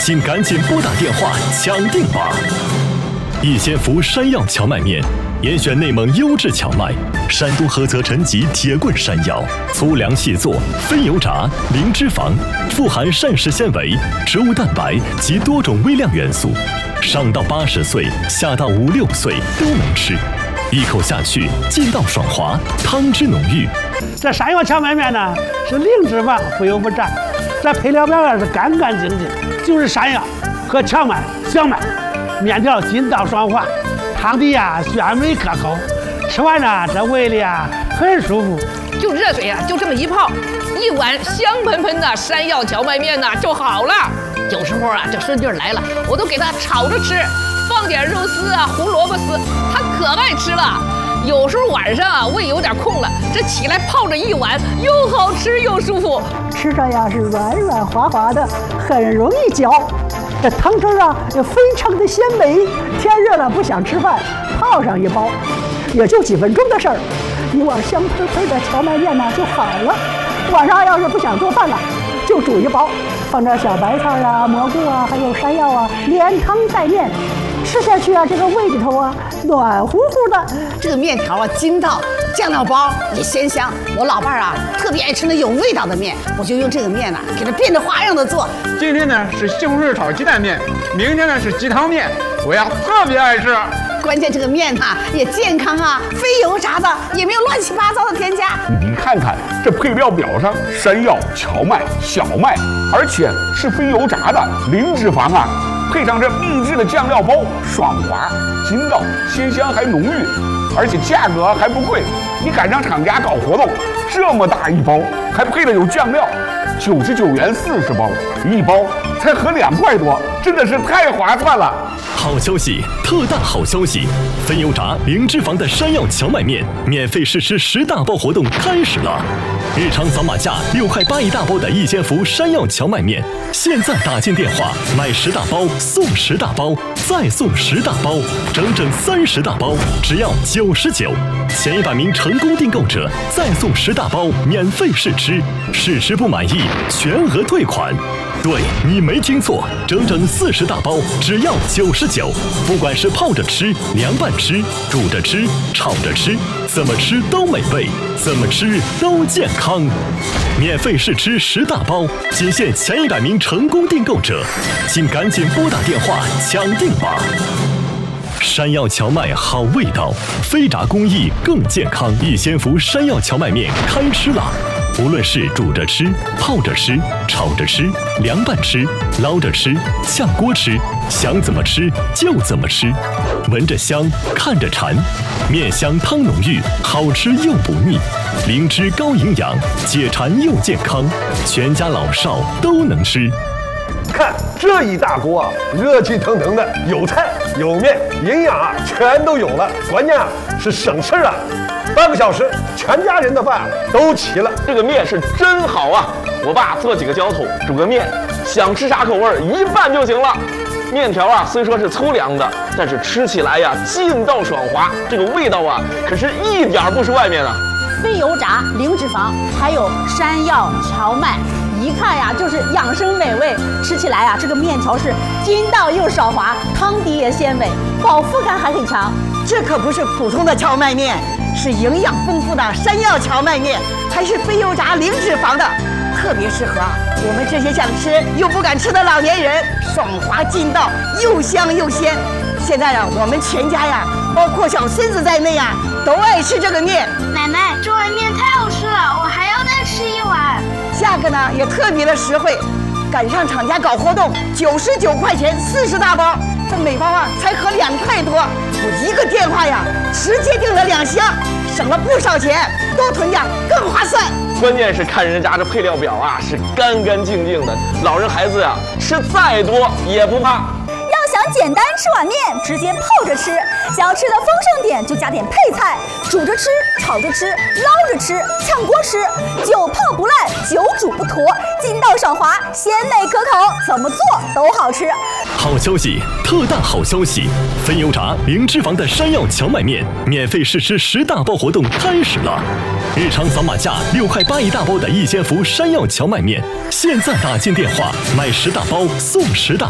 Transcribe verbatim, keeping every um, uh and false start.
请赶紧拨打电话抢定吧！逸仙福山药荞麦面，严选内蒙优质荞麦，山东菏泽陈集铁棍山药，粗粮细做，非油炸，零脂肪，富含膳食纤维、植物蛋白及多种微量元素，上到八十岁，下到五六岁都能吃。一口下去，劲道爽滑，汤汁浓郁。 这山药荞麦面呢是零脂肪，不油不炸，这配料表啊是干干净净，就是山药和荞麦、小麦，面条筋道爽滑，汤底呀鲜美可口，吃完呢这胃里啊很舒服。 就热水啊，就这么一泡，一碗香喷喷的山药荞麦面呢就好了。有时候啊，这孙女来了，我都给她炒着吃，放点肉丝啊、胡萝卜丝，她可爱吃了。有时候晚上啊，胃有点空了，这起来泡着一碗，又好吃又舒服。 吃着呀是软软滑滑的，很容易嚼。这汤汁啊也非常的鲜美。天热了不想吃饭，泡上一包，也就几分钟的事儿，一碗香喷喷的荞麦面呢就好了。晚上要是不想做饭了，就煮一包，放点小白菜啊、蘑菇啊，还有山药啊，连汤带面。吃下去啊，这个胃里头啊暖乎乎的。 这个面条啊筋道，酱料包也鲜香。我老伴儿啊特别爱吃那有味道的面，我就用这个面呢、啊、给它变着花样的做。 今天呢是西红柿炒鸡蛋面，明天呢是鸡汤面，我呀特别爱吃。 关键这个面呐、啊、也健康啊，非油炸的，也没有乱七八糟的添加。 你看看这配料表上，山药、荞麦、小麦，而且是非油炸的，零脂肪啊。配上这秘制的酱料包，爽滑、筋道、鲜香还浓郁，而且价格还不贵。你赶上厂家搞活动，这么大一包，还配了有酱料，九十九元四十包，一包才合两块多，真的是太划算了。 好消息，特大好消息！非油炸、零脂肪的山药荞麦面免费试吃十大包活动开始了！日常扫码价六块八一大包的逸仙福山药荞麦面，现在打进电话买十大包送十大包，再送十大包，整整三十大包，只要九十九。前一百名成功订购者再送十大包免费试吃，试吃不满意全额退款。对，你没听错，整整四十大包，只要九十九。不管是泡着吃、凉拌吃、煮着吃、炒着吃，怎么吃都美味，怎么吃都健康。免费试吃十大包，仅限前一百名成功订购者，请赶紧拨打电话抢定吧。山药荞麦好味道，非炸工艺更健康。逸仙福山药荞麦面开吃了。无论是煮着吃、泡着吃、炒着吃、凉拌吃、捞着吃、炝锅吃，想怎么吃就怎么吃，闻着香，看着馋，面香汤浓郁，好吃又不腻，灵芝高营养，解馋又健康，全家老少都能吃。 看这一大锅啊，热气腾腾的，有菜有面，营养啊全都有了，关键啊是省事啊。半个小时，全家人的饭都齐了。 这个面是真好啊！我爸做几个浇头，煮个面，想吃啥口味一拌就行了。面条啊，虽说是粗粮的，但是吃起来呀，劲道爽滑，这个味道啊，可是一点不输外面啊。 非油炸、零脂肪，还有山药、荞麦，一看呀就是养生美味。吃起来呀，这个面条是筋道又爽滑，汤底也鲜美，饱腹感还很强。 这可不是普通的荞麦面，是营养丰富的山药荞麦面，还是非油炸、零脂肪的，特别适合啊我们这些想吃又不敢吃的老年人，爽滑劲道，又香又鲜。现在啊，我们全家呀，包括小孙子在内啊，都爱吃这个面。 奶奶，这碗面太好吃了，我还要再吃一碗。 价格呢也特别的实惠，赶上厂家搞活动，九十九块钱四十大包，这每包啊才合两块多。我一个电话呀，直接订了两箱，省了不少钱，多囤点更划算。 关键是看人家这配料表啊，是干干净净的，老人孩子呀、啊、吃再多也不怕。 要想简单吃碗面，直接泡着吃；想要吃的丰盛点，就加点配菜，煮着吃、炒着吃、捞着吃、炝锅吃，久泡不烂，久煮不坨，筋道爽滑，鲜美可口，怎么做都好吃。 好消息，特大好消息！非油炸、零脂肪的山药荞麦面免费试吃十大包活动开始了。日常扫码价六块八一大包的逸仙福山药荞麦面，现在打进电话买十大包送十大